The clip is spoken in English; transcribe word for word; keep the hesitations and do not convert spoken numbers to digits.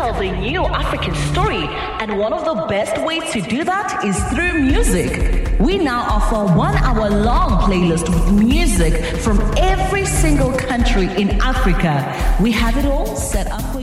tell the new African story, and one of the best ways to do that is through music. We now offer one hour long playlist with music from every single country in Africa. We have it all set up